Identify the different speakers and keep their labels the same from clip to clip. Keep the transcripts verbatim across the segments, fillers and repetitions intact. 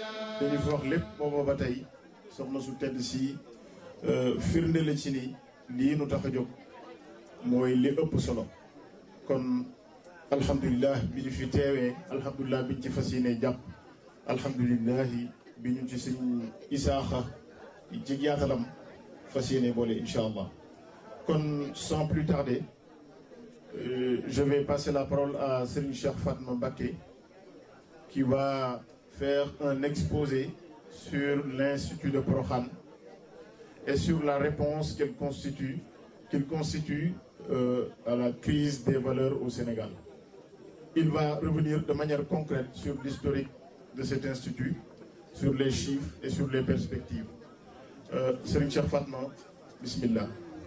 Speaker 1: dañu fi wax lépp booba ba tey soxna su tedd si firnde la ci ni lii nu tax a jóg mooy li ëpp solo kon alhamdulilah bi ñu fi teewee alhamdulilah bi ñu ci fas yéene jàpp alhamdulilah bi ñu ci sëñ Isaaxa ci yaatalam fas yéene boole incha allah kon sans plus tarder euh, je vais passer la parole à Serigne Cheikh Fatma Mbacké qui va faire un exposé sur l'Institut de Porokhane et sur la réponse qu'il constitue, qu'il constitue euh, à la crise des valeurs au Sénégal. Il va revenir de manière concrète sur l'historique de cet institut, sur les chiffres et sur les perspectives. Euh, Serigne Cheikh Fatma, bismillah.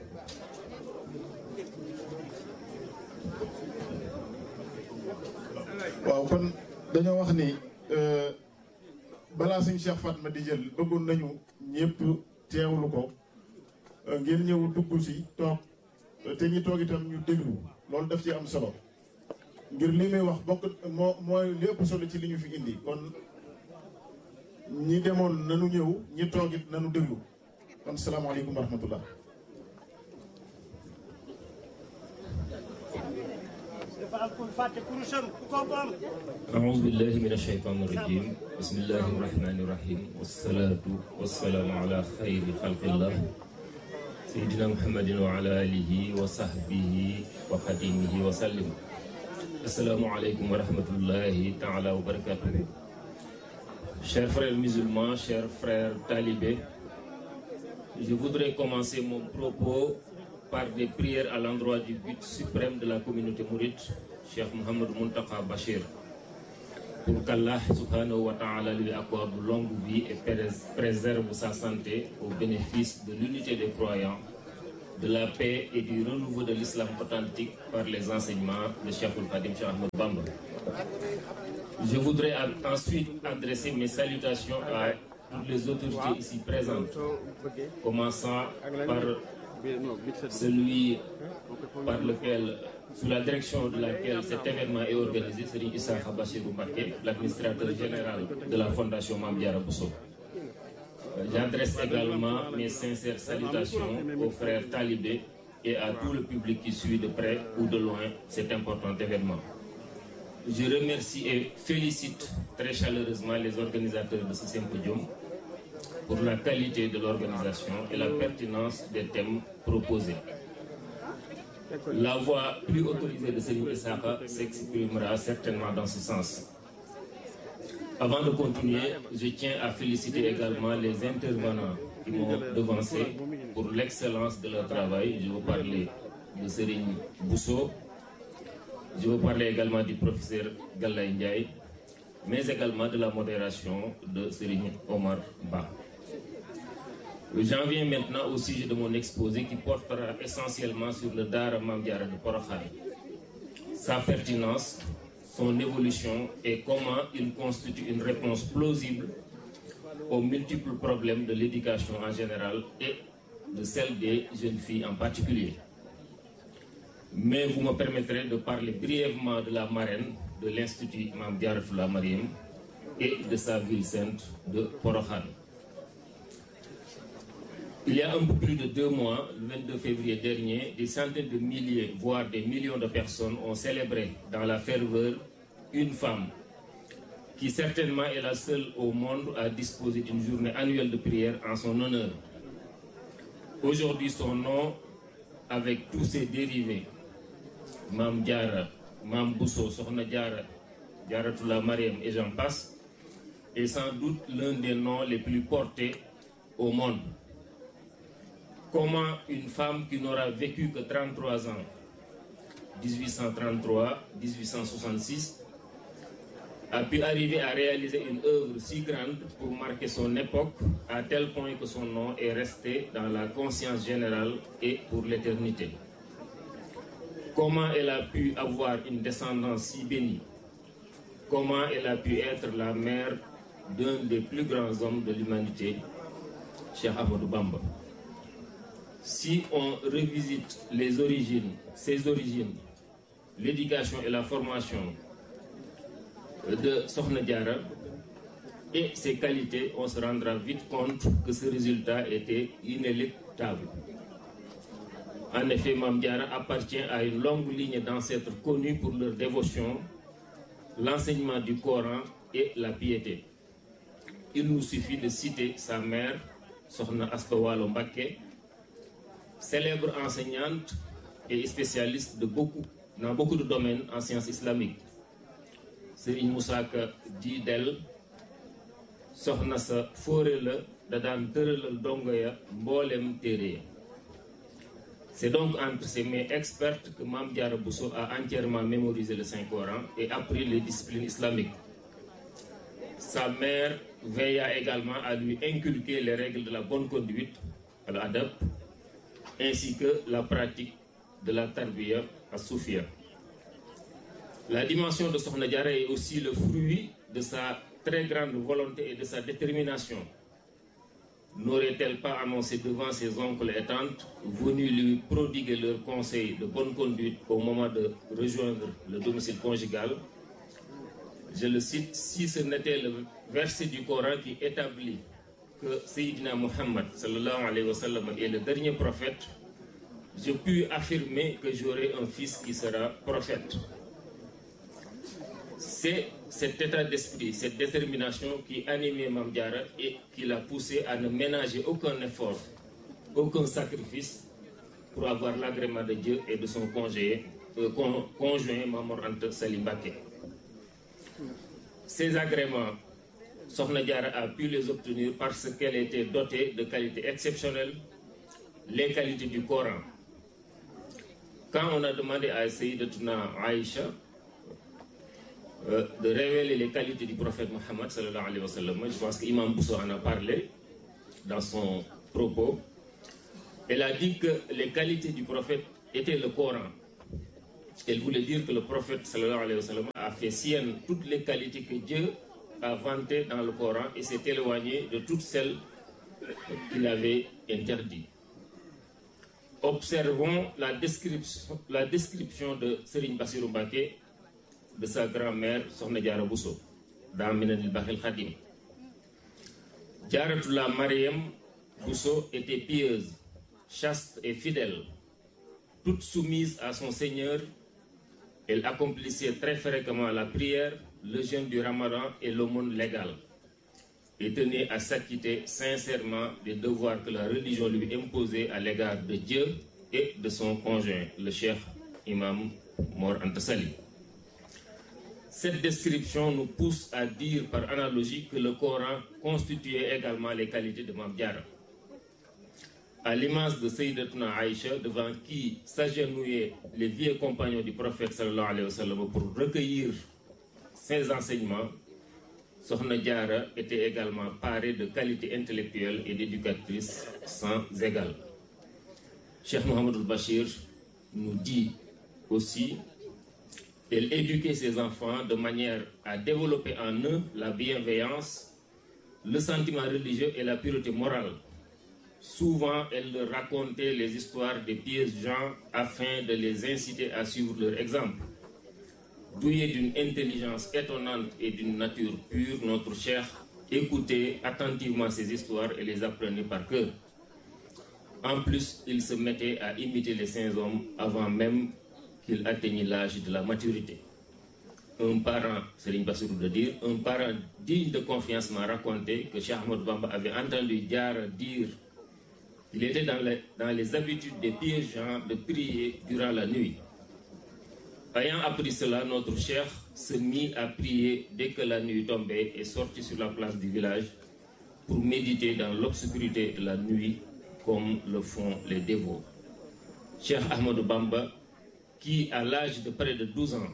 Speaker 1: waaw kon dañoo wax ni balaa Serigne Cheikh Fatma di jël bëggoon nañu ñëpp teewlu ko ngeen ñëw dugg ci toog te ñi toog itam ñu déglu loolu daf ci am solo ngir li muy wax bokk moo mooy li ëpp solo ci li ñu fi indi kon ñi demoon nanu ñëw ñi toog it nanu déglu kon salaamaaleykum wa rahmatullah.
Speaker 2: أعوذ بالله من الشيطان الرجيم بسم الله الرحمن الرحيم والصلاة والسلام على خير خلق الله سيدنا محمد وعلى آله وصحبه وخديمه وسلم. السلام عليكم ورحمة الله تعالى وبركاته. Chers frères musulmans, chers frères talibés, je voudrais commencer mon propos par des prières à l'endroit du but suprême de la communauté mouride, Cheikh Mohamed Muntaka Bachir, pour qu'Allah subhanahu wa ta'ala lui accorde longue vie et préserve sa santé au bénéfice de l'unité des croyants, de la paix et du renouveau de l'islam authentique par les enseignements de Cheikh Al-Khadim Cheikh Ahmed Bamba. Je voudrais ensuite adresser mes salutations à toutes les autorités ici présentes, commençant par celui par lequel, sous la direction de laquelle cet événement est organisé, Serigne Isaaxa Bachirou Mbacké, l'administrateur général de la Fondation Mame Diarra Bousso. J'adresse également mes sincères salutations aux frères talibés et à tout le public qui suit de près ou de loin cet important événement. Je remercie et félicite très chaleureusement les organisateurs de ce symposium pour la qualité de l'organisation et la pertinence des thèmes proposés. La voix plus autorisée de Serigne Isaaxa s'exprimera certainement dans ce sens. Avant de continuer, je tiens à féliciter également les intervenants qui m'ont devancé pour l'excellence de leur travail. Je veux parler de Serigne Bousso, je veux parler également du professeur Galaye Ndiaye, mais également de la modération de Serigne Omar Ba. J'en viens maintenant au sujet de mon exposé qui portera essentiellement sur le Daara Mame Diarra de Porokhane, sa pertinence, son évolution et comment il constitue une réponse plausible aux multiples problèmes de l'éducation en général et de celle des jeunes filles en particulier. Mais vous me permettrez de parler brièvement de la marraine de l'Institut Mame Diarra Mariam et de sa ville sainte de Porokhane. Il y a un peu plus de deux mois, le vingt-deux février dernier, des centaines de milliers, voire des millions de personnes ont célébré dans la ferveur une femme qui certainement est la seule au monde à disposer d'une journée annuelle de prière en son honneur. Aujourd'hui, son nom, avec tous ses dérivés, Mame Diarra, Mame Bousso, Sokhna Diarra, Diarratullah Mariam et j'en passe, est sans doute l'un des noms les plus portés au monde. Comment une femme qui n'aura vécu que trente-trois ans, dix-huit cent trente-trois à dix-huit cent soixante-six, a pu arriver à réaliser une œuvre si grande pour marquer son époque, à tel point que son nom est resté dans la conscience générale et pour l'éternité. Comment elle a pu avoir une descendance si bénie? Comment elle a pu être la mère d'un des plus grands hommes de l'humanité, Cheikh Ahmadou Bamba? Si on revisite les origines, ses origines, l'éducation et la formation de Sokhna Diarra et ses qualités, on se rendra vite compte que ce résultat était inéluctable. En effet, Mame Diarra appartient à une longue ligne d'ancêtres connus pour leur dévotion, l'enseignement du Coran et la piété. Il nous suffit de citer sa mère, Sokhna Asta Walo Mbacké, célèbre enseignante et spécialiste de beaucoup, dans beaucoup de domaines en sciences islamiques. Serigne Moussa Ka di del soxna sa fóore la da daan tëralal dongo ya mboolem téere ya. C'est donc entre ses mains expertes que Mame Diarra Bousso a entièrement mémorisé le Saint-Coran et appris les disciplines islamiques. Sa mère veilla également à lui inculquer les règles de la bonne conduite, al-adab, ainsi que la pratique de la tarbiya as-soufia. La dimension de Sokhna Diarra est aussi le fruit de sa très grande volonté et de sa détermination. N'aurait-elle pas annoncé devant ses oncles et tantes, venus lui prodiguer leurs conseils de bonne conduite au moment de rejoindre le domicile conjugal? Je le cite, si ce n'était le verset du Coran qui établit que Sayyidina Muhammad sallallahu alayhi wa sallam est le dernier prophète, je puis affirmer que j'aurai un fils qui sera prophète. C'est cet état d'esprit, cette détermination qui animait Mame Diarra et qui l'a poussé à ne ménager aucun effort, aucun sacrifice pour avoir l'agrément de Dieu et de son conjoint, euh, con, conjoint Mame Mor Anta Sali Mbacké. Ces agréments, Sokhna Diarra a pu les obtenir parce qu'elle était dotée de qualités exceptionnelles, les qualités du Coran. Quand on a demandé à Sayyidatuna Aïcha euh, de révéler les qualités du prophète Mohammed sallallahu alayhi wa sallam, je pense qu'Imam Bousso en a parlé dans son propos, elle a dit que les qualités du prophète étaient le Coran. Elle voulait dire que le prophète sallallahu alayhi wa sallam a fait sienne toutes les qualités que Dieu a vantées dans le Coran et s'est éloigné de toutes celles qu'il avait interdites. Observons la description, la description de Serigne Bassirou Mbacké de sa grand-mère Sokhna Diarra Bousso dans Minanil Bakhil Khadim. Diarratullah Mariam Bousso était pieuse, chaste et fidèle. Toute soumise à son Seigneur, elle accomplissait très fréquemment la prière, le jeûne du Ramadan et l'aumône légale, et tenait à s'acquitter sincèrement des devoirs que la religion lui imposait à l'égard de Dieu et de son conjoint, le Cheikh Imam Mor Anta Sali. Cette description nous pousse à dire par analogie que le Coran constituait également les qualités de Mame Diarra. À l'image de Sayyidatuna Aïcha, devant qui s'agenouillaient les vieux compagnons du prophète sallallahu alayhi wa sallam pour recueillir ses enseignements, Sokhna Diarra était également parée de qualités intellectuelles et d'éducatrice sans égale. Cheikh Mohamedou Bachir nous dit aussi qu'elle éduquait ses enfants de manière à développer en eux la bienveillance, le sentiment religieux et la pureté morale. Souvent, elle leur racontait les histoires des pieux gens afin de les inciter à suivre leur exemple. Doué d'une intelligence étonnante et d'une nature pure, notre cheikh écoutait attentivement ces histoires et les apprenait par cœur. En plus, il se mettait à imiter les saints hommes avant même qu'il atteignît l'âge de la maturité. Un parent, Serigne Bassirou de dire, un parent digne de confiance m'a raconté que Cheikh Ahmadou Bamba avait entendu Diarra dire qu'il était dans les, dans les habitudes des pieux gens de prier durant la nuit. Ayant appris cela, notre cheikh se mit à prier dès que la nuit tombait et sortit sur la place du village pour méditer dans l'obscurité de la nuit comme le font les dévots. Cheikh Ahmadou Bamba, qui à l'âge de près de douze ans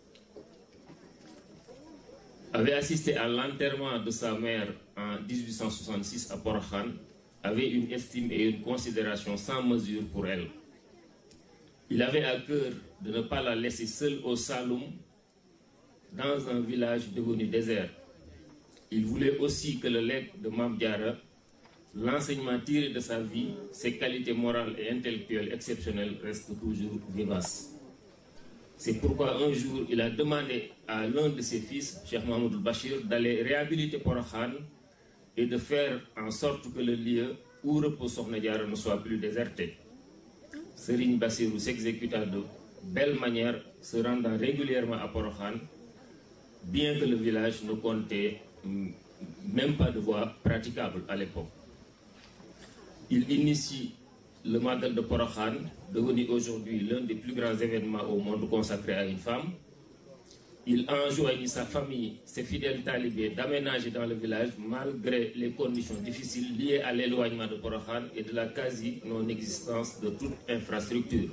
Speaker 2: avait assisté à l'enterrement de sa mère en dix-huit cent soixante-six à Porokhane, avait une estime et une considération sans mesure pour elle. Il avait à cœur de ne pas la laisser seule au Saloum, dans un village devenu désert. Il voulait aussi que le legs de Mame Diarra, l'enseignement tiré de sa vie, ses qualités morales et intellectuelles exceptionnelles restent toujours vivaces. C'est pourquoi un jour, il a demandé à l'un de ses fils, Cheikh Mohamed Bachir, d'aller réhabiliter Porokhan et de faire en sorte que le lieu où repose Sokhna Diarra ne soit plus déserté. Serigne Bassirou s'exécuta de belle manière, se rendant régulièrement à Porokhan, bien que le village ne comptait même pas de voie praticable à l'époque. Il initie le Magal de Porokhan, devenu aujourd'hui l'un des plus grands événements au monde consacré à une femme. Il enjoignit sa famille, ses fidèles talibés, d'aménager dans le village malgré les conditions difficiles liées à l'éloignement de Porokhan et de la quasi-non-existence de toute infrastructure.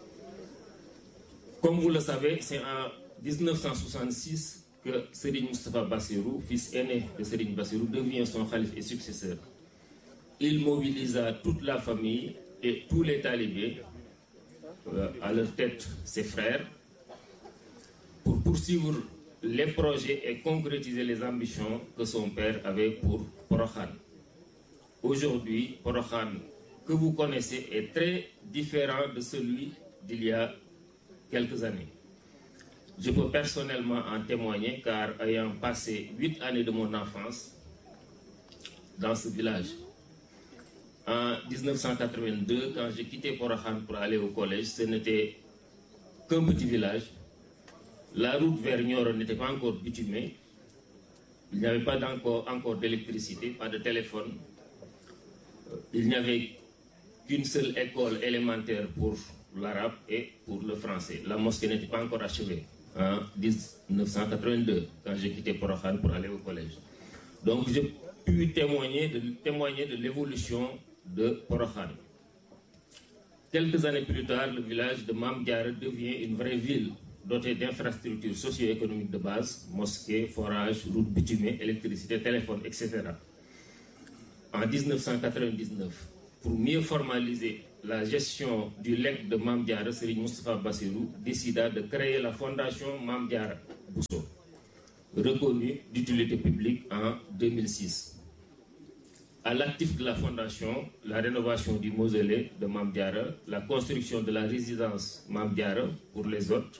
Speaker 2: Comme vous le savez, c'est en mille neuf cent soixante-six que Serigne Moustapha Bassirou, fils aîné de Serigne Bassirou, devient son khalife et successeur. Il mobilisa toute la famille et tous les talibés, euh, à leur tête ses frères, pour poursuivre les projets et concrétiser les ambitions que son père avait pour Porokhan. Aujourd'hui, Porokhan, que vous connaissez, est très différent de celui d'il y a quelques années. Je peux personnellement en témoigner car ayant passé huit années de mon enfance dans ce village, en mille neuf cent quatre-vingt-deux, quand j'ai quitté Porokhan pour aller au collège, ce n'était qu'un petit village. La route vers Nioro n'était pas encore bitumée. Il n'y avait pas encore, encore d'électricité, pas de téléphone. Il n'y avait qu'une seule école élémentaire pour l'arabe et pour le français. La mosquée n'était pas encore achevée en mille neuf cent quatre-vingt-deux, quand j'ai quitté Porokhan pour aller au collège. Donc j'ai pu témoigner de, témoigner de l'évolution de Porokhan. Quelques années plus tard, le village de Mame Diarra devient une vraie ville dotée d'infrastructures socio-économiques de base, mosquées, forages, routes bitumées, électricité, téléphone, et cetera. En mille neuf cent quatre-vingt-dix-neuf, pour mieux formaliser la gestion du legs de Mame Diarra, Serigne Moustapha Bassirou décida de créer la fondation Mame Diarra Bousso, reconnue d'utilité publique en deux mille six. À l'actif de la fondation, la rénovation du mausolée de Mame Diarra, la construction de la résidence Mame Diarra pour les hôtes.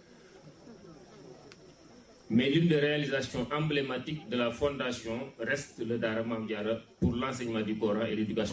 Speaker 2: Mais l'une des réalisations emblématiques de la fondation reste le Dara Mame Diarra pour l'enseignement du Coran et l'éducation